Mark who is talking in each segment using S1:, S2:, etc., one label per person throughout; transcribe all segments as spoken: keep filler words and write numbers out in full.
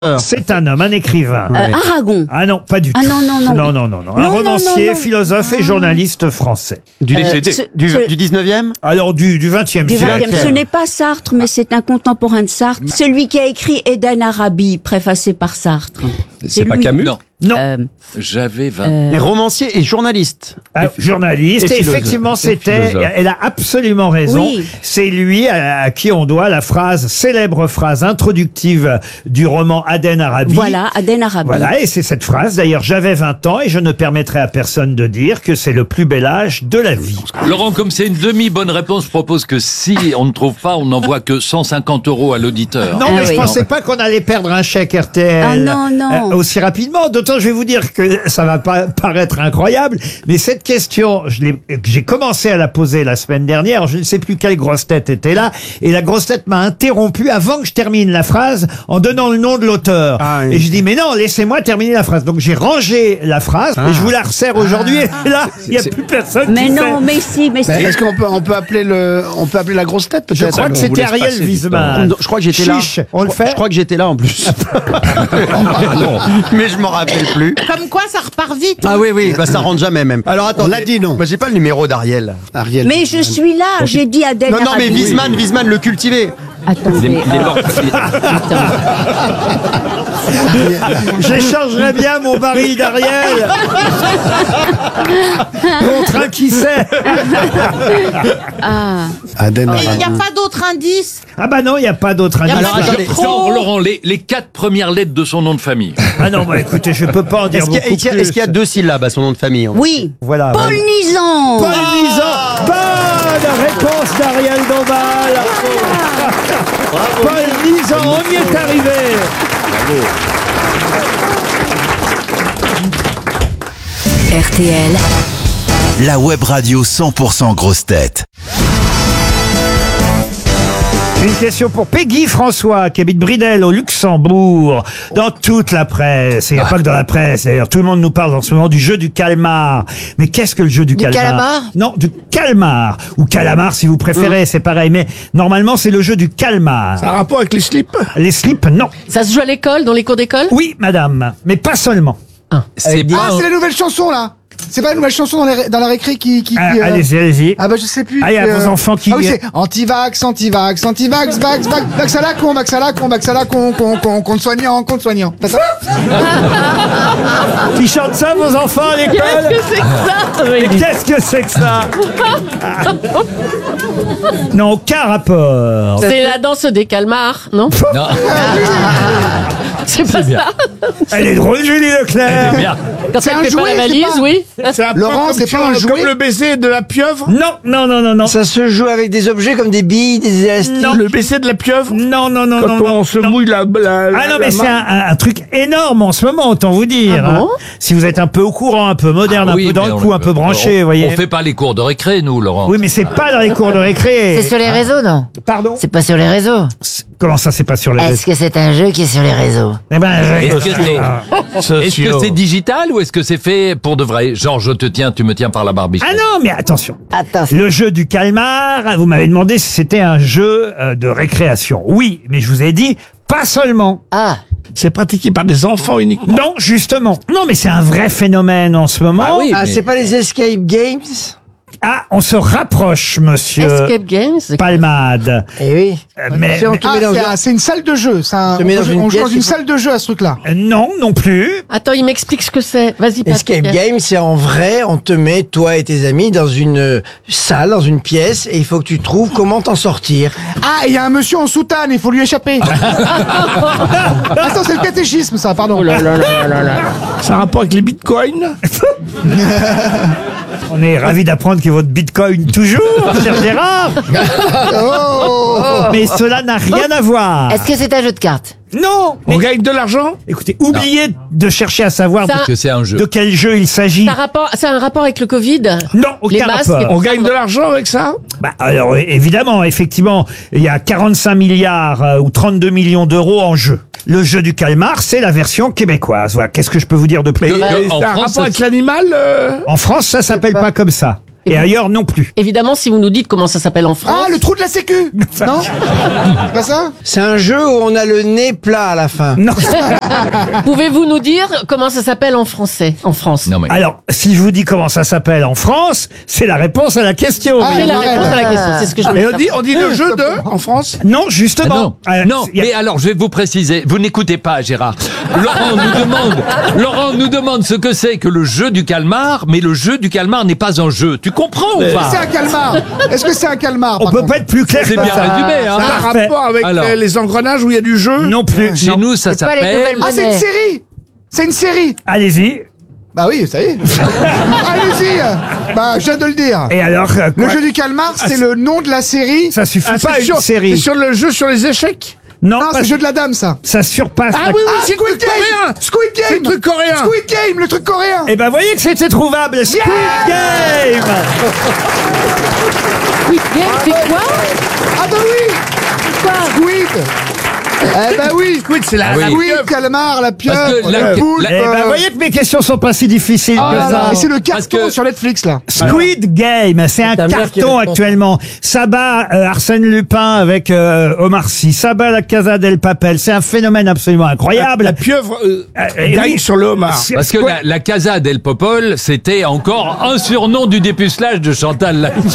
S1: C'est un homme, un écrivain.
S2: Euh, Aragon.
S1: Ah non, pas du tout.
S2: Ah non, non, non.
S1: Non, non, non, non. Un
S2: Non, non,
S1: romancier,
S2: non, non.
S1: philosophe et journaliste français.
S3: Du,
S2: Euh,
S3: du,
S2: ce-
S3: du,
S2: ce-
S3: du dix-neuvième
S1: Alors, du, du vingtième
S2: Du
S1: siècle.
S2: vingtième. Ce n'est pas Sartre, mais c'est un contemporain de Sartre. Celui qui a écrit Eden Arabi, préfacé par Sartre.
S4: C'est pas
S2: lui.
S4: Camus?
S5: Non,
S1: Non,
S2: Euh,
S5: j'avais vingt.
S2: euh,
S3: Et romancier et journaliste.
S1: ah, journaliste.
S3: et
S1: Et
S3: philosophe.
S1: effectivement,
S4: Et
S1: c'était,
S4: philosophe.
S1: elle a absolument raison.
S2: Oui.
S1: C'est lui à, à qui on doit la phrase, célèbre phrase introductive du roman Aden Arabi.
S2: voilà, Eden Arabi.
S1: Voilà, et c'est cette phrase. D'ailleurs, j'avais vingt ans et je ne permettrai à personne de dire que c'est le plus bel âge de la vie.
S5: Laurent, comme c'est une demi-bonne réponse, je propose que si on ne trouve pas, on n'envoie que cent cinquante euros à l'auditeur.
S1: Non,
S2: Ah
S1: mais je
S2: oui.
S1: pensais pas qu'on allait perdre un chèque R T L
S2: Ah non, non.
S1: euh, aussi rapidement. D'autant, je vais vous dire que ça va pas paraître incroyable, mais cette question, je l'ai, j'ai commencé à la poser la semaine dernière. Je ne sais plus quelle grosse tête était là, et la grosse tête m'a interrompu avant que je termine la phrase en donnant le nom de l'auteur.
S3: Ah oui.
S1: Et je dis mais non, laissez-moi terminer la phrase. Donc j'ai rangé la phrase et je vous la resserre aujourd'hui. Et là, il y a
S4: C'est-
S1: plus personne.
S2: Mais
S1: qui
S2: non,
S1: sait.
S2: mais si, mais si.
S6: Mais Est-ce qu'on peut, on peut appeler le, on peut appeler la grosse tête
S1: Je
S6: peut-être
S1: crois que
S4: on vous
S1: c'était
S4: laisse
S1: Ariel
S4: passer du
S1: Wiesmann.
S3: Non, je crois que j'étais là.
S1: Chiche, on le
S3: Je-
S1: fait.
S3: Je crois que j'étais là en plus. Mais je m'en rappelle plus.
S7: Comme quoi, ça repart vite.
S3: Ah oui, oui, bah ça rentre jamais même. Alors attends,
S6: On l'a dit, non.
S3: Bah, j'ai pas le numéro d'Ariel.
S6: Ariel.
S2: Mais je suis là, j'ai dit Eden
S3: Non, non, mais
S2: Arabi.
S3: Wiesmann, Wiesmann, le cultivé.
S2: Attendez.
S4: Il est- il est
S2: euh,
S4: mort.
S1: J'échangerais bien mon baril d'Ariel contre un qui sait.
S6: Aden
S7: Il n'y a
S6: Arabi.
S7: pas d'autre indice.
S1: Ah bah non, il n'y a pas d'autre indice.
S5: Alors,
S7: pas
S5: attendez,
S7: trop.
S5: genre, Laurent, les, les quatre premières lettres de son nom de famille.
S1: Ah non, bah écoutez, je peux pas en dire
S3: Est-ce qu'il y, a-
S1: beaucoup
S3: est-ce qu'il y a-
S1: plus.
S3: est-ce qu'il y a deux syllabes à son nom de famille en fait
S2: Oui.
S1: Voilà.
S2: Paul Nizan.
S1: Paul Nizan. Bonne réponse d'Ariel Dombal. Paul Nizan, on y est arrivé.
S8: R T L,
S9: La web radio cent pour cent grosse tête.
S1: Une question pour Peggy François, qui habite Bridel, au Luxembourg. Dans toute la presse, et il n'y a pas que dans la presse, d'ailleurs, tout le monde nous parle en ce moment du jeu du calmar. Mais qu'est-ce que le jeu du, calmar
S7: calamar
S1: Non, du calmar. Ou calamar, si vous préférez, c'est pareil. Mais normalement, c'est le jeu du calmar.
S6: Ça a un rapport avec les slips?
S1: Les slips, non.
S10: Ça se joue à l'école, dans les cours d'école?
S1: Oui, madame, mais pas seulement.
S5: C'est
S6: Ah,
S5: pas.
S6: c'est la nouvelle chanson là. C'est pas la nouvelle chanson dans, les, dans la récré qui. qui, qui,
S1: Ah,
S6: euh,
S1: allez-y, allez-y.
S6: Ah bah je sais plus.
S1: Ah, il y a
S6: c'est,
S1: vos enfants qui-
S6: Ah oui, c'est anti-vax, anti-vax, anti-vax, vax, vax, vax à la con, vax à la con, vax à la con, con, con, con soignant, con soignant. T'as ça?
S1: Qui chantent ça, vos enfants, à l'école
S10: Qu'est-ce que c'est que ça?
S1: Mais qu'est-ce que c'est que ça Non, aucun rapport.
S10: C'est la danse des calmars, non?
S5: Non,
S10: C'est pas
S5: bien.
S10: ça.
S1: Elle est drôle, Julie Leclerc.
S5: bien.
S10: Quand
S6: C'est
S10: elle
S6: un
S10: fait pas
S6: jouet,
S10: la
S6: c'est
S10: valise,
S6: pas-
S10: oui.
S6: Laurent, c'est pas un jouet.
S4: le baiser de la pieuvre?
S1: Non, non, non, non, non.
S3: Ça se joue avec des objets comme des billes, des élastiques.
S1: Non.
S4: Le baiser de la pieuvre?
S1: Non, non, non,
S4: Quand
S1: non,
S4: on
S1: non,
S4: se
S1: non.
S4: mouille la, la,
S1: Ah non,
S4: la
S1: mais c'est
S4: main.
S1: un, un- un truc énorme en ce moment, autant vous dire.
S10: Ah bon
S1: hein. Si vous êtes un peu au courant, un peu moderne,
S5: Ah oui,
S1: un peu dans
S5: mais
S1: le
S5: on-
S1: coup, un peu branché,
S5: on,
S1: vous voyez.
S5: On fait pas les cours de récré, nous, Laurent.
S1: Oui, mais c'est pas dans les cours de récré.
S11: C'est sur les réseaux, non?
S1: Pardon
S11: C'est pas sur les réseaux.
S1: Comment ça, c'est pas sur les
S11: Est-ce
S1: réseaux
S11: que c'est un jeu qui est sur les réseaux?
S1: Eh ben, je-
S5: Est-ce que c'est est-ce que c'est digital ou est-ce que c'est fait pour de vrai? Genre, je te tiens, tu me tiens par la barbiche.
S1: Ah non, mais attention.
S11: Attention.
S1: Le jeu du calmar, vous m'avez demandé si c'était un jeu euh, de récréation. Oui, mais je vous ai dit, pas seulement.
S11: Ah,
S4: C'est pratiqué par des enfants uniquement.
S1: Non, justement. Non, mais c'est un vrai phénomène en ce moment.
S5: Ah oui,
S3: Ah,
S5: mais-
S3: c'est pas les escape games?
S1: Ah, on se rapproche, monsieur
S10: Escape Games. c'est-
S1: Palmade.
S3: Eh oui.
S1: Euh, mais,
S3: Si on te
S6: Ah,
S3: met dans
S6: c'est
S3: un-
S6: un- c'est une salle de jeu. C'est un-
S3: te met
S6: on
S3: dans
S6: joue-
S3: une
S6: on joue
S3: pièce,
S6: dans une
S3: il faut-
S6: salle de jeu à ce truc-là.
S1: euh, non, non plus.
S10: Attends, il m'explique ce que c'est. Vas-y,
S3: Escape
S10: Patrick.
S3: game, c'est en vrai, on te met, toi et tes amis, dans une euh, salle, dans une pièce, et il faut que tu trouves comment t'en sortir.
S6: Ah, il y a un monsieur en soutane, il faut lui échapper. Attends, c'est le catéchisme, ça, pardon.
S10: Oh
S4: Ça a rapport avec les bitcoins?
S1: On est ravis d'apprendre que votre bitcoin toujours, cher Gérard. Mais cela n'a rien à voir.
S11: est-ce que c'est un jeu de cartes?
S1: Non.
S4: On
S1: Mais,
S4: gagne de l'argent?
S1: écoutez, oubliez de chercher à savoir
S10: Ça-
S1: de,
S5: Que c'est un jeu.
S1: de quel jeu il s'agit.
S10: Ça a rapport, ça a un rapport avec le Covid?
S1: Non, aucun
S10: Les masques,
S1: rapport.
S4: On gagne de l'argent avec ça?
S1: Bah, alors, évidemment, effectivement, il y a quarante-cinq milliards euh, ou trente-deux millions d'euros en jeu. Le jeu du calmar, c'est la version québécoise. Voilà. Qu'est-ce que je peux vous dire de plus?
S4: Mais
S5: en
S4: ça a un
S5: France,
S4: rapport
S5: ça-
S4: avec l'animal? euh
S1: En France, ça s'appelle pas comme ça. Et ailleurs non plus.
S10: Évidemment, si vous nous dites comment ça s'appelle en France.
S6: Ah, le trou de la sécu. Non. C'est pas ça?
S3: C'est un jeu où on a le nez plat à la fin.
S1: Non.
S10: Pouvez-vous nous dire comment ça s'appelle en français, en France?
S5: Non, mais...
S1: Alors, si je vous dis comment ça s'appelle en France, c'est la réponse à la question.
S6: Ah,
S10: C'est la
S6: ouais.
S10: réponse à la question, c'est ce que je voulais
S4: Et on dit,
S10: savoir.
S4: on dit le jeu de, en France?
S1: Non,
S5: Ah
S1: justement.
S5: non,
S1: Euh,
S5: non
S1: il y a-
S5: mais alors je vais vous préciser, vous n'écoutez pas Gérard. Laurent nous demande, Laurent nous demande ce que c'est que le jeu du calmar, mais le jeu du calmar n'est pas un jeu. Tu comprends ou pas?
S6: C'est un calmar. Est-ce que c'est un calmar?
S1: on
S6: par
S1: peut
S6: contre
S1: pas être plus clair
S5: C'est
S1: que
S5: bien
S1: ça.
S5: résumé, hein.
S4: Ça a un
S1: Parfait.
S4: rapport avec
S5: Alors.
S4: les, les engrenages où il y a du jeu?
S1: Non plus.
S5: Chez
S1: Non.
S5: nous, ça
S11: C'est pas les
S5: s'appelle...
S11: nouvelles
S6: Ah, c'est une
S11: monnaies.
S6: série. C'est une série.
S1: Allez-y.
S6: Bah oui, ça y est. Allez-y. Bah, je viens de le dire.
S1: Et alors, euh,
S6: Le
S1: quoi
S6: jeu du calmar, c'est le nom de la série.
S1: Ça suffit
S4: Ah,
S1: pas
S4: c'est
S1: une
S4: sur,
S1: série.
S4: c'est sur le jeu sur les échecs?
S1: Non,
S6: Non, c'est
S1: parce
S6: le jeu de la dame, ça.
S1: ça surpasse.
S4: Ah
S1: la-
S4: oui, oui,
S6: Ah,
S4: c'est le
S6: Squid
S4: truc coréen!
S6: Game. Squid Game.
S4: C'est le truc coréen!
S6: Squid Game, le truc coréen.
S1: Eh ben, voyez que c'était trouvable. Squid Game.
S10: Squid Game, c'est quoi?
S6: Ah bah oui.
S10: Quoi?
S6: Squid. Eh bah oui.
S4: Squid, c'est la,
S5: Ah oui.
S4: la
S6: Oui,
S4: pieuvre.
S6: calmar, la pieuvre,
S5: Parce que la-
S6: le poulpe.
S5: la-
S1: Eh ben,
S6: euh,
S1: voyez que mes questions sont pas si difficiles
S6: Ah
S1: que
S6: là
S1: ça.
S6: là, et c'est le
S5: Parce
S6: carton
S5: que-
S6: sur Netflix, là.
S1: Squid Game, c'est un
S3: ta mère qui
S1: carton
S3: répond.
S1: actuellement. Ça bat euh, Arsène Lupin avec euh, Omar Sy. Ça bat la Casa del Papel. C'est un phénomène absolument incroyable.
S4: La pieuvre euh,
S1: Euh,
S4: gagne
S1: oui.
S4: sur le homard.
S1: C'est-
S5: Parce que
S1: Squid-
S5: la, la Casa del Popol, c'était encore un surnom du dépucelage de Chantal là-dessus.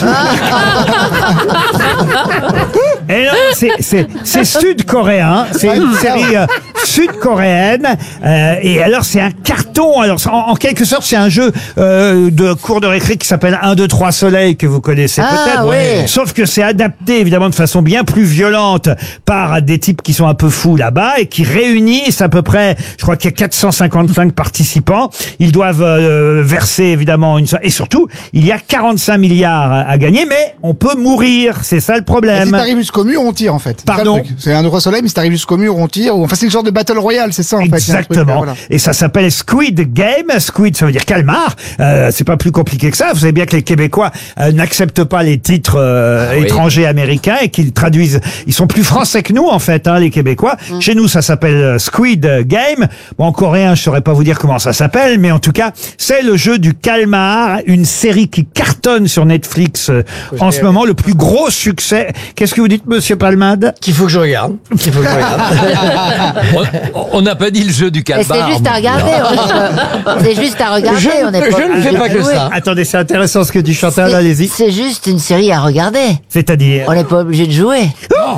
S1: Et non, c'est- c'est c'est sud-coréen. C'est une série euh, sud-coréenne. Euh, et alors, c'est un carton. Alors, en, en quelque sorte, c'est un jeu euh, de cours de récré qui s'appelle un, deux, trois soleils que vous connaissez
S11: Ah,
S1: peut-être.
S11: oui.
S1: Sauf que c'est adapté, évidemment, de façon bien plus violente par des types qui sont un peu fous là-bas et qui réunissent à peu près, je crois qu'il y a quatre cent cinquante-cinq participants. Ils doivent euh, verser, évidemment, une somme. Et surtout, il y a quarante-cinq milliards à, à gagner, mais on peut mourir. C'est ça le
S6: Et
S1: problème.
S6: si t'arrives jusqu'au mur, on tire, en fait. C'est ça, le
S1: Pardon
S6: truc. C'est un roi soleil, mais si t'arrives jusqu'au mur, on tire. ou- Enfin, c'est une sorte de battle royale, c'est ça, en fait. Il y a un truc,
S1: Exactement.
S6: voilà.
S1: Et ça s'appelle Squid Game. Squid, ça veut dire calmar. Euh, c'est pas plus compliqué que ça. Vous savez bien que les Québécois euh, n'acceptent pas les titres euh,
S5: oui.
S1: étrangers américains et qu'ils traduisent. Ils sont plus français que nous, en fait, hein, les Québécois. Chez nous, ça s'appelle euh, Squid Game. Bon, en coréen, je saurais pas vous dire comment ça s'appelle, mais en tout cas, c'est le jeu du calmar, une série qui cartonne sur Netflix euh, en ce moment, le plus gros succès. Qu'est-ce que vous dites, Monsieur Palmade?
S3: Qu'il faut que je regarde. Qu'il faut que je regarde.
S5: On- On n'a pas dit le jeu du
S11: Et
S5: calmar.
S11: c'est juste à regarder. on- C'est juste à regarder.
S3: Je,
S11: on est
S3: je
S11: pas
S3: ne
S11: obligé
S3: fais pas
S11: de
S3: que
S11: jouer.
S3: ça.
S1: Attendez, c'est intéressant ce que dit Chantal,
S11: C'est-
S1: allez-y.
S11: C'est juste une série à regarder.
S1: C'est-à-dire?
S11: On n'est pas obligé de jouer.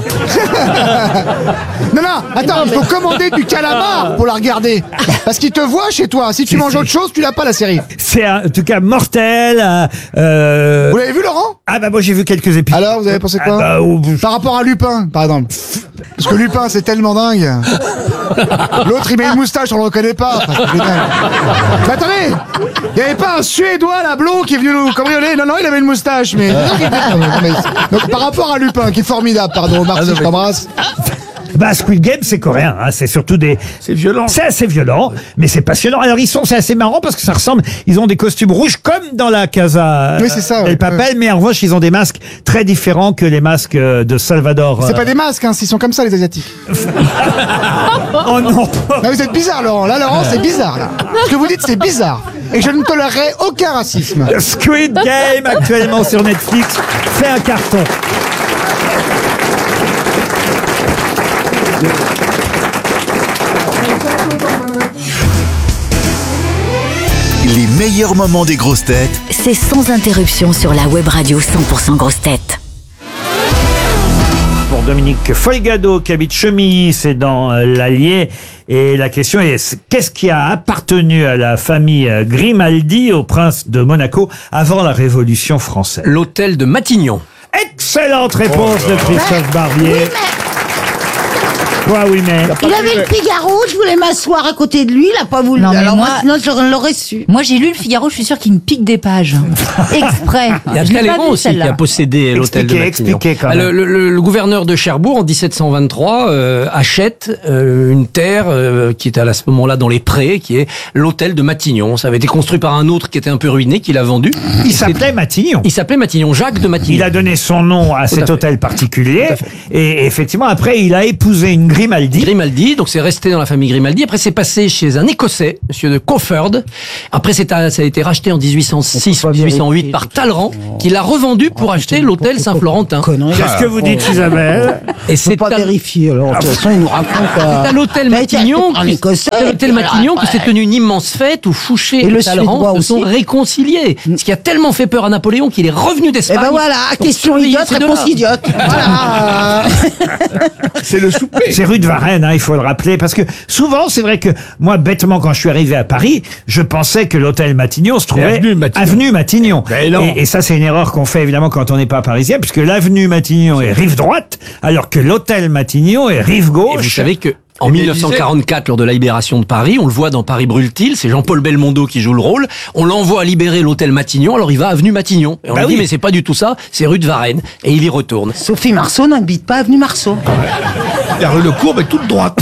S6: Non, non, attends, il faut commander du calamar pour la regarder. Parce qu'il te voit chez toi. Si tu manges autre chose, tu l'as pas, la série.
S1: C'est un- en tout cas mortel. euh, euh,
S6: Vous l'avez vu, Laurent?
S1: Ah bah moi j'ai vu quelques épisodes.
S6: Alors, vous avez pensé quoi?
S1: Ah bah, oh,
S6: Par rapport à Lupin, par exemple. Parce que Lupin, c'est tellement dingue. L'autre, il met une moustache, on le reconnaît pas. Enfin, c'est dingue. Mais attendez, il y avait pas un Suédois, là, blond, qui est venu nous cambrioler. Non, non, il avait une moustache, mais... Donc, par rapport à Lupin, qui est formidable, pardon, Marty, je t'embrasse.
S1: Bah Squid Game c'est coréen, hein, c'est surtout des.
S4: C'est violent.
S1: C'est assez violent, mais c'est passionnant. Alors ils sont, c'est assez marrant parce que ça ressemble. Ils ont des costumes rouges comme dans la Casa
S6: Oui, c'est ça,
S1: euh,
S6: ouais.
S1: del Papel, mais en revanche ils ont des masques très différents que les masques euh, de Salvador.
S6: C'est
S1: euh,
S6: pas des masques, hein, s'ils sont comme ça, les Asiatiques.
S1: Oh non.
S6: Non, vous êtes bizarre, Laurent. Là, Laurent, c'est bizarre, là. Ce que vous dites, c'est bizarre. Et je ne tolérerai aucun racisme.
S1: Squid Game actuellement sur Netflix, c'est un carton.
S9: Les meilleurs moments des grosses têtes
S8: C'est sans interruption sur la web radio cent pour cent grosses têtes.
S1: Pour Dominique Folgado qui habite Chemilly, c'est dans euh, l'Allier. Et la question est, qu'est-ce qui a appartenu à la famille euh, Grimaldi, au prince de Monaco, avant la Révolution française?
S12: L'hôtel de Matignon.
S1: Excellente réponse de Christophe Barbier. Quoi, oui, mais...
S7: Il avait le Figaro, je voulais m'asseoir à côté de lui, il a pas voulu.
S13: Non, mais
S7: Alors moi,
S13: moi-
S7: sinon je l'aurais su.
S13: Moi, j'ai lu le Figaro, je suis sûre qu'il me pique des pages. Exprès.
S12: Il y a
S13: Je l'ai pas
S12: Talleyrand
S13: vu,
S12: aussi qui
S13: celle-là.
S12: a possédé l'hôtel de
S1: Expliquez,
S12: Matignon.
S1: expliquez quand
S12: Ah,
S1: même.
S12: Le, le- le gouverneur de Cherbourg, en dix-sept cent vingt-trois, euh, achète euh, une terre euh, qui était à ce moment-là dans les prés, qui est l'hôtel de Matignon. Ça avait été construit par un autre qui était un peu ruiné, qui l'a vendu.
S1: Il s'appelait Matignon.
S12: Il s'appelait Matignon, Jacques de Matignon.
S1: Il a donné son nom à cet
S12: fait.
S1: hôtel particulier.
S12: Tout à fait.
S1: Et effectivement, après, il a épousé une Grimaldi.
S12: Grimaldi, donc c'est resté dans la famille Grimaldi. Après, c'est passé chez un Écossais, monsieur de Crawford. Après, c'est à- ça a été racheté en dix-huit cent six ou dix-huit cent huit par Talleyrand, qui l'a revendu pour acheter l'hôtel Saint-Florentin.
S1: Qu'est-ce que vous dites, Isabelle?
S12: Et c'est
S7: pas
S12: à-
S7: vérifier, alors, de toute façon, il nous raconte pas.
S12: C'est à l'hôtel
S7: Mais tiens,
S12: Matignon,
S7: en
S12: que-
S7: Écossais,
S12: c'est à l'hôtel
S7: et
S12: Matignon que
S7: voilà,
S12: s'est tenue une immense fête où Fouché
S7: Et
S12: et,
S7: le
S12: Talleyrand
S7: Suédois
S12: se sont
S7: aussi.
S12: réconciliés. Ce qui a tellement fait peur à Napoléon qu'il est revenu
S7: Et
S12: d'Espagne.
S7: ben voilà,
S12: pour
S7: question
S12: surveiller
S7: idiote,
S12: ces deux-là.
S7: réponse idiote. Voilà.
S4: C'est le souper.
S1: C'est rue de Varennes, hein, il faut le rappeler, parce que souvent, c'est vrai que moi, bêtement, quand je suis arrivé à Paris, je pensais que l'hôtel Matignon se trouvait
S4: avenue Matignon.
S1: avenue Matignon.
S4: Ben non.
S1: Et, et ça, c'est une erreur qu'on fait évidemment quand on n'est pas parisien, puisque l'avenue Matignon est rive droite, alors que l'hôtel Matignon est rive gauche.
S12: Et vous savez que en
S4: Et
S12: mille neuf cent quarante-quatre, lors de la libération de Paris, on le voit dans Paris brûle-t-il, c'est Jean-Paul Belmondo qui joue le rôle. On l'envoie libérer l'hôtel Matignon, alors il va avenue Matignon. Et on
S1: Bah
S12: lui dit
S1: oui.
S12: mais c'est pas du tout ça, c'est rue de Varennes. Et il y retourne.
S7: Sophie Marceau n'habite pas avenue Marceau.
S4: La rue de Courbe est toute droite.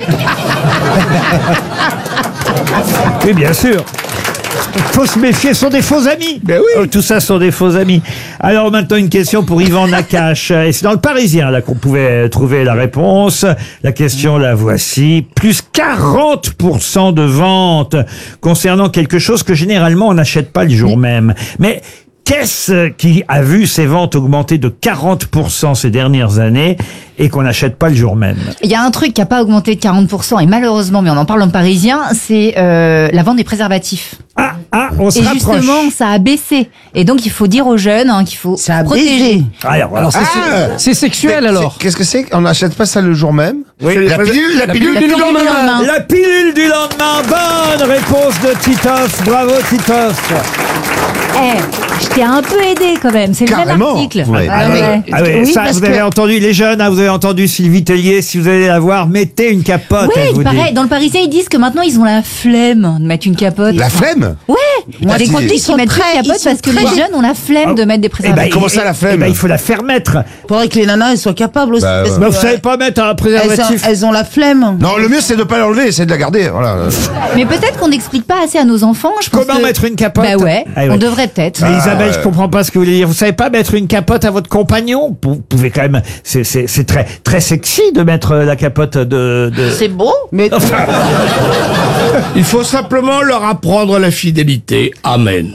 S1: Oui, bien sûr. Faut se méfier, ce sont des faux amis.
S4: Ben oui.
S1: Euh, Tout ça sont des faux amis. Alors maintenant une question pour Yvan Nakache. Et c'est dans le Parisien là qu'on pouvait trouver la réponse. La question la voici. Plus quarante pour cent de ventes concernant quelque chose que généralement on n'achète pas le jour même. Mais qu'est-ce qui a vu ses ventes augmenter de quarante pour cent ces dernières années et qu'on n'achète pas le jour même?
S13: Il y a un truc qui n'a pas augmenté de quarante pour cent, et malheureusement, mais on en parle en parisien, c'est euh, la vente des préservatifs.
S1: Ah, ah, on se
S13: Et
S1: rapproche.
S13: justement, ça a baissé. Et donc, il faut dire aux jeunes hein, qu'il faut
S7: Ça a
S13: protéger.
S7: baisé.
S1: Alors,
S12: Alors c'est
S4: Ah
S12: c'est sexuel
S4: C'est-
S12: alors.
S4: Qu'est-ce que c'est? On n'achète pas ça le jour même?
S1: Oui.
S4: La pilule, la pilule
S13: La
S4: du
S13: pilule
S4: lendemain.
S13: du lendemain.
S1: La pilule du lendemain, bonne réponse de Titoff, bravo Titoff.
S13: Eh, je t'ai un peu aidé quand même, c'est le même
S4: Carrément.
S13: article.
S4: Ouais.
S13: Ah,
S1: Ah,
S13: ouais.
S1: oui. Ah oui,
S7: Oui,
S1: ça,
S7: parce
S1: vous avez
S7: que-
S1: entendu les jeunes, hein, vous avez entendu Sylvie Tellier, si vous allez la voir, mettez une capote, elle
S13: Ouais,
S1: vous
S13: il paraît,
S1: dit.
S13: dans le Parisien, ils disent que maintenant, ils ont la flemme de mettre une capote.
S4: La flemme?
S13: Ouais, on a
S4: Putain,
S13: des
S4: ils
S13: chroniques
S7: sont
S13: qui mettent
S7: très-
S13: plus de
S7: ils
S13: capote
S7: sont
S13: parce que
S7: très-
S13: les jeunes ont la flemme de mettre des
S1: Eh ben,
S13: préservatifs.
S4: comment ça, la flemme
S1: Eh ben, il faut la faire mettre.
S7: Faudrait que les nanas elles soient capables aussi.
S4: Bah,
S7: parce
S4: ouais.
S7: que,
S1: Mais vous
S7: euh,
S1: savez pas mettre un
S7: elles, ont,
S1: préservatif.
S7: elles ont la flemme.
S4: Non, le mieux c'est de pas l'enlever, c'est de la garder. Voilà.
S13: Mais peut-être qu'on n'explique pas assez à nos enfants. Je pense
S1: Comment
S13: que-
S1: mettre une capote?
S13: Bah ouais,
S1: Ah ouais.
S13: on devrait peut-être.
S1: Mais Isabelle,
S4: ouais.
S1: je comprends pas ce que vous voulez dire. Vous savez pas mettre une capote à votre compagnon? Vous pouvez quand même, c'est, c'est, c'est très, très sexy de mettre la capote de, de...
S7: C'est beau. Mais
S4: Il faut simplement leur apprendre la fidélité. Amen.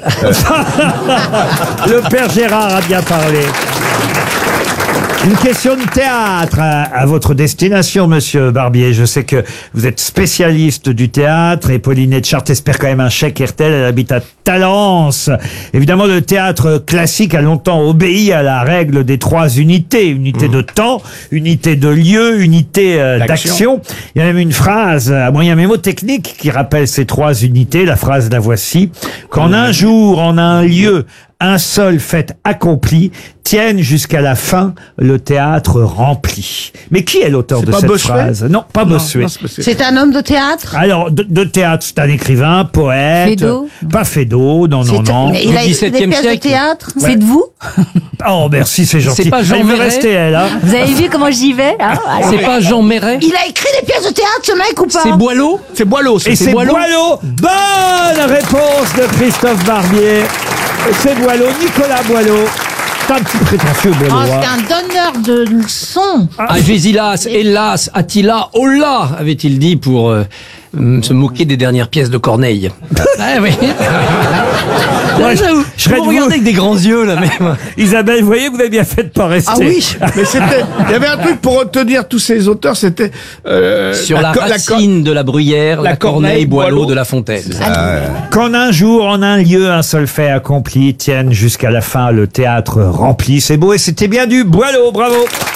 S1: Le père Gérard a bien parlé. Une question de théâtre à, à votre destination, monsieur Barbier. Je sais que vous êtes spécialiste du théâtre et Pauline Etchart espère quand même un chèque R T L. Elle habite à Talence. Évidemment, le théâtre classique a longtemps obéi à la règle des trois unités. Unité de temps, unité de lieu, unité euh,
S4: D'action.
S1: d'action. Il y a même une phrase à moyen mémotechnique qui rappelle ces trois unités. La phrase la voici. Qu'en un jour, en un lieu, un seul fait accompli, tienne jusqu'à la fin le théâtre rempli. Mais qui est l'auteur
S4: C'est
S1: de
S4: pas
S1: cette
S4: Bossuet
S1: phrase? Non, pas
S4: Non,
S1: Bossuet.
S4: non, c'est pas Bossuet.
S7: c'est un homme de théâtre.
S1: Alors, de, de théâtre, c'est un écrivain, poète.
S13: Fédot
S1: Pas Fédot, non, non,
S7: C'est-
S1: non.
S7: mais il a écrit des
S12: dix-septième
S7: pièces de
S12: siècle.
S7: théâtre.
S13: C'est de vous
S1: Oh, merci, c'est gentil.
S12: C'est pas Jean
S1: Elle veut
S12: Marais
S1: rester, elle, hein.
S13: Vous avez vu comment j'y vais hein Voilà.
S12: C'est pas Jean Méret?
S7: Il a écrit des pièces de théâtre, ce mec ou pas?
S12: C'est Boileau?
S4: C'est Boileau.
S1: Et c'est Boileau. Bonne réponse de Christophe Barbier. Et c'est Boileau, Nicolas Boileau. C'est un petit prétentieux, Boileau.
S7: Oh,
S1: hein.
S7: c'est un donneur de leçons.
S12: Agésilas, hélas, Attila, Hola, avait-il dit pour euh, hum, se moquer des dernières pièces de Corneille. Ah oui.
S1: Moi, je-
S12: J'avoue,
S1: je serais
S12: vous
S1: de vous.
S12: regardez avec des grands yeux là même.
S1: Isabelle, vous voyez, vous avez bien fait de pas rester.
S7: Ah oui.
S4: Mais c'était, il y avait un truc pour retenir tous ces auteurs, c'était euh,
S12: Sur la,
S4: co- co-
S12: racine de la bruyère, la,
S4: la
S12: Corneille,
S4: Corneille,
S12: Boileau,
S4: Boileau.
S12: de La Fontaine.
S1: Qu'en un jour, en un lieu, un seul fait accompli, tienne jusqu'à la fin le théâtre rempli. C'est beau et c'était bien du Boileau, bravo.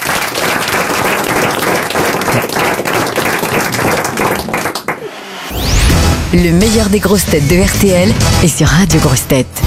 S8: Le meilleur des grosses têtes de R T L est sur Radio Grosses Têtes.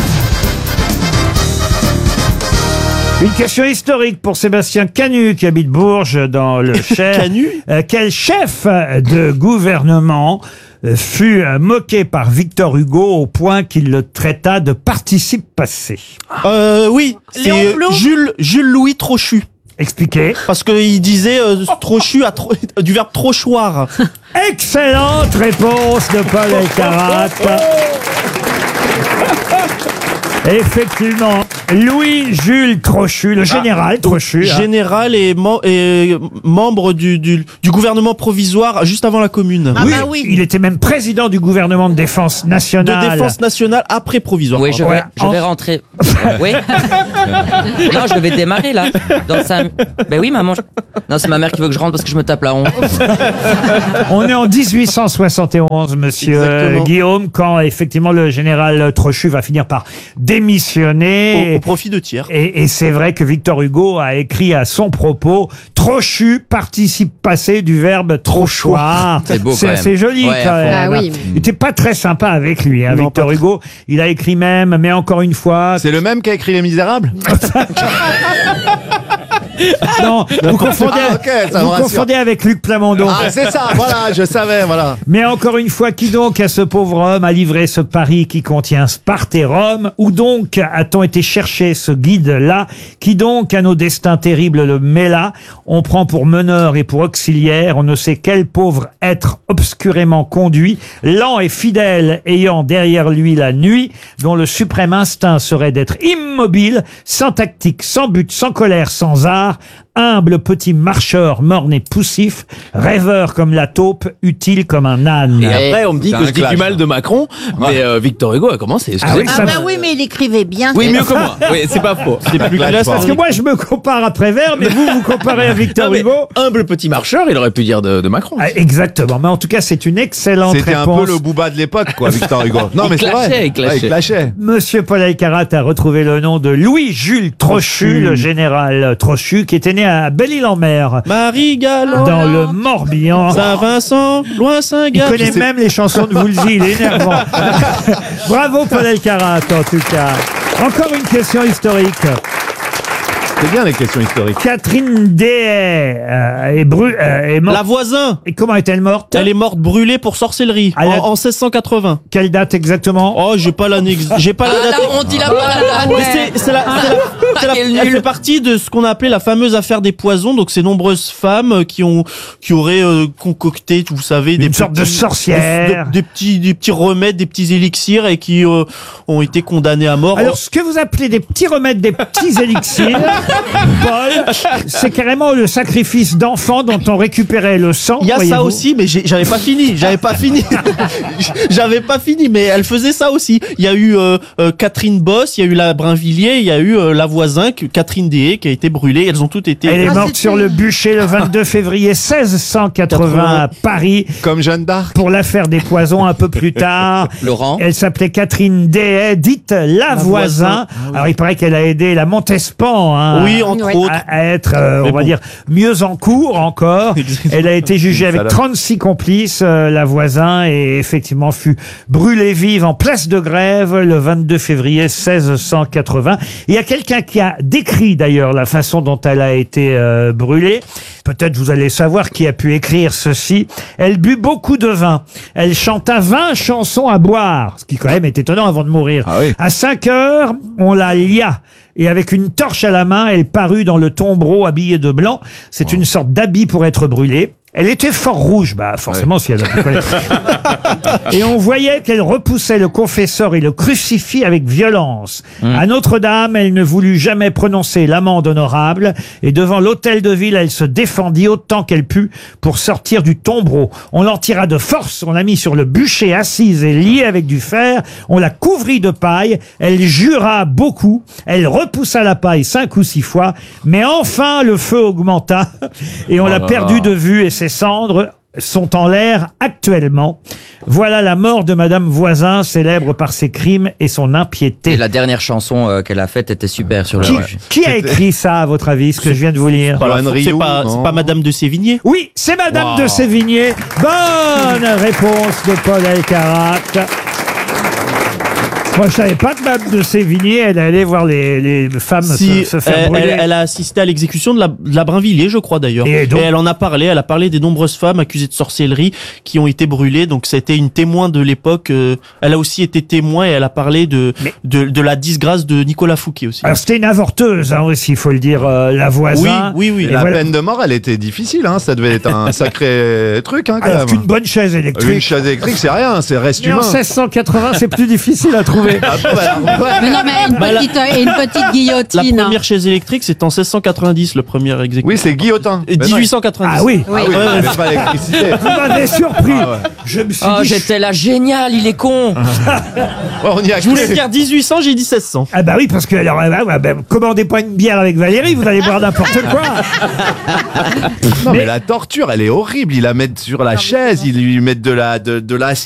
S1: Une question historique pour Sébastien Canu qui habite Bourges dans le Cher.
S4: Canu
S1: Euh, Quel chef de gouvernement euh, fut euh, moqué par Victor Hugo au point qu'il le traita de participe passé?
S14: Euh, oui,
S7: Léon
S14: c'est
S7: Blum
S14: Jules, Jules Louis Trochu.
S1: Expliquez.
S14: Parce qu'il disait euh, Trochu à tro- du verbe trochoir.
S1: Excellente réponse de Paul Elkarat. Effectivement. Louis-Jules Trochu, le général
S14: Ah,
S1: Trochu. hein.
S14: Général et, mem- et membre du, du, du gouvernement provisoire juste avant la commune.
S7: Ah
S1: oui,
S7: bah oui.
S1: il était même président du gouvernement de défense
S14: De
S1: nationale.
S14: défense nationale après provisoire.
S15: Oui, je
S14: pardon.
S15: vais, je vais rentrer. Oui. Non, je vais démarrer là. Dans cinq... Ben oui, maman. je- Non, c'est ma mère qui veut que je rentre parce que je me tape la honte.
S1: On est en dix-huit cent soixante et onze, monsieur
S14: Exactement.
S1: Guillaume, quand effectivement le général Trochu va finir par démissionner.
S14: Au, au profit de tiers.
S1: Et, et c'est vrai que Victor Hugo a écrit à son propos Trochu, participe passé du verbe trochoir.
S15: C'est beau, quand
S1: C'est
S15: même.
S1: assez joli
S15: Ouais,
S1: quand
S15: à fond.
S1: même.
S10: Ah oui.
S1: Il était pas très sympa avec lui, hein,
S14: Non,
S1: Victor
S14: pas
S1: Hugo. Il a écrit même, mais encore une fois.
S16: C'est le même qui a écrit Les Misérables
S1: Non, vous confondez,
S16: Ah, ok, ça me
S1: vous
S16: rassure.
S1: confondez avec Luc Plamondon.
S16: Ah, c'est ça, voilà, je savais, voilà.
S1: Mais encore une fois, qui donc à ce pauvre homme a livré ce pari qui contient Sparte et Rome? Où donc a-t-on été chercher ce guide-là? Qui donc à nos destins terribles le mêla? On prend pour meneur et pour auxiliaire, on ne sait quel pauvre être obscurément conduit, lent et fidèle, ayant derrière lui la nuit, dont le suprême instinct serait d'être immobile, sans tactique, sans but, sans colère, sans art, humble petit marcheur morne et poussif, rêveur comme la taupe, utile comme un âne.
S14: Et après, on me dit
S16: C'est
S14: que
S16: un
S14: je dis
S16: clash.
S14: du mal de Macron, mais euh, Victor Hugo a commencé.
S1: Ah oui,
S14: excusez-moi.
S1: ça
S7: Ah
S1: va.
S7: bah oui, mais il écrivait bien.
S14: Oui, mieux que moi. Oui, c'est pas faux. C'est plus classe.
S1: Parce que moi, je me compare à Prévert, mais vous, vous comparez à Victor
S14: Non, mais
S1: Hugo.
S14: humble petit marcheur, il aurait pu dire de, de Macron.
S1: Ah, exactement. Mais en tout cas, c'est une excellente
S16: C'était un
S1: réponse.
S16: peu le booba de l'époque, quoi, Victor Hugo. Non,
S14: Il
S16: mais c'est
S14: clashait,
S16: vrai.
S14: il clashait.
S16: Ouais, il clashait.
S1: Monsieur Paul Alcarat a retrouvé le nom de Louis-Jules Trochu, le général Trochu, qui était né à Belle-Île-en-Mer,
S14: Marie-Galante,
S1: dans le Morbihan.
S14: Saint-Vincent, loin
S1: Il
S14: Saint-Gall.
S1: connaît même les chansons de Woolsey, il est énervant. Bravo Paul Alcarat, en tout cas. Encore une question historique.
S16: C'est bien les questions historiques.
S1: Catherine Dehaye euh, est, bru- euh, est morte.
S14: La voisin,
S1: Et comment est-elle morte?
S14: elle est morte brûlée pour sorcellerie
S1: Ah, la-
S14: en, en seize cent quatre-vingts.
S1: Quelle date exactement?
S14: Oh, j'ai pas l'année, ex- j'ai pas la
S15: Ah,
S14: date.
S15: là, on dit la bonne date.
S14: Mais c'est, c'est la, c'est la- c'est la-
S15: Quel
S14: elle
S15: nul.
S14: fait partie de ce qu'on a appelé la fameuse affaire des poisons. Donc, ces nombreuses femmes qui ont, qui auraient euh, concocté, vous savez, des
S1: Une sorte de
S14: petits-
S1: sorcière.
S14: des, des petits, des petits remèdes, des petits élixirs et qui euh, ont été condamnées à mort.
S1: Alors, ce que vous appelez des petits remèdes, des petits élixirs, Paul, c'est carrément le sacrifice d'enfants dont on récupérait le sang.
S14: Il y a ça
S1: voyez-vous.
S14: aussi, mais j'ai- j'avais pas fini. J'avais pas fini. J'avais pas fini, mais elle faisait ça aussi. Il y a eu euh, euh, Catherine Boss, il y a eu la Brinvilliers, il y a eu euh, la voisin, que- Catherine Dehaye, qui a été brûlée. Elles ont toutes été.
S1: Elle est
S7: Ah,
S1: morte
S7: c'était-
S1: sur le bûcher le vingt-deux février seize cent quatre-vingts à Paris.
S16: Comme Jeanne d'Arc.
S1: Pour l'affaire des poisons un peu plus tard.
S15: Laurent.
S1: Elle s'appelait Catherine Dehaye, dite la, voisin.
S14: voisin.
S1: Alors il paraît qu'elle a aidé la Montespan hein,
S14: Oui, entre
S10: Ouais.
S14: autres.
S1: à, à être, euh,
S14: Mais
S1: on va
S14: bon.
S1: dire, mieux en cours encore. Elle a été jugée avec
S16: Salope.
S1: trente-six complices, euh, la voisin, et effectivement fut brûlée vive en place de grève le vingt-deux février seize cent quatre-vingts. Il y a quelqu'un qui a décrit d'ailleurs la façon dont elle a été euh, brûlée. Peut-être vous allez savoir qui a pu écrire ceci. Elle but beaucoup de vin. Elle chanta vingt chansons à boire, ce qui quand même est étonnant avant de mourir.
S16: Ah oui.
S1: À cinq heures, on la lia. Et avec une torche à la main, elle parut dans le tombereau habillée de blanc. C'est une sorte d'habit pour être brûlée. Elle était fort rouge, bah forcément si elle a pu connaître. Et on voyait qu'elle repoussait le confesseur et le crucifix avec violence. À Notre-Dame, elle ne voulut jamais prononcer l'amende honorable, et devant l'hôtel de ville, elle se défendit autant qu'elle put pour sortir du tombereau. On l'en tira de force, on l'a mis sur le bûcher assise et liée avec du fer, on la couvrit de paille, elle jura beaucoup, elle repoussa la paille cinq ou six fois, mais enfin le feu augmenta, et on l'a
S16: là
S1: perdu
S16: là.
S1: de vue, et ses cendres sont en l'air actuellement. Voilà la mort de Madame Voisin, célèbre par ses crimes et son impiété.
S15: Et la dernière chanson euh, qu'elle a faite était super sur le.
S1: Qui, qui a écrit ça, à votre avis, ce que je viens de vous lire?
S14: Voilà, c'est pas, c'est pas Madame de Sévigné.
S1: Oui, c'est Madame
S14: Wow.
S1: de Sévigné. Bonne réponse de Paul Alcarat. Moi, je savais pas que Madame de Sévigné, elle allait voir les, les femmes
S14: Si,
S1: se, se faire
S14: elle,
S1: brûler.
S14: elle- elle a assisté à l'exécution de la, de la Brinvilliers, je crois d'ailleurs.
S1: Et
S14: Et,
S1: donc-
S14: elle en a parlé. Elle a parlé des nombreuses femmes accusées de sorcellerie qui ont été brûlées. Donc c'était une témoin de l'époque. euh, elle a aussi été témoin et elle a parlé de de, de la disgrâce de Nicolas Fouquet aussi.
S1: Alors, c'était une avorteuse, hein, aussi, il faut le dire, euh, la Voisin.
S14: Oui, oui, oui.
S1: Et
S16: La
S1: voilà.
S16: peine de mort, elle était difficile, hein. Ça devait être un sacré truc, hein, quand
S1: Alors
S16: même.
S1: qu'une bonne chaise
S16: Une
S1: électrique.
S16: chaise électrique, c'est rien, c'est reste
S1: Mais en
S16: humain.
S1: seize cent quatre-vingts, c'est plus difficile à trouver.
S5: mais...
S16: Ah, bah, alors, ouais.
S17: Mais non, mais une
S14: Bah, la-
S17: petite, et une petite
S14: La
S17: guillotine. hein.
S14: première chaise électrique, c'est en seize cent quatre-vingt-dix, le premier exécutif.
S16: Oui, c'est Guillotin.
S14: Et dix-huit cent quatre-vingt-dix.
S1: Ah oui.
S16: Ah oui,
S14: Ouais, ouais.
S16: mais pas l'électricité.
S1: Vous m'avez surpris.
S16: Ah ouais.
S1: Je me suis
S15: Oh,
S1: dit...
S15: j'étais là, génial, il est con.
S16: Ouais, on y a
S14: Je voulais
S16: cru.
S14: dire dix-huit cents, j'ai dit seize cents.
S1: Ah bah oui, parce que alors, ah bah, bah, commandez pas une bière avec Valérie, vous allez boire n'importe quoi.
S16: Non, mais la torture, elle est horrible. Ils la mettent sur la chaise, ils lui mettent de la, de, de l'acier.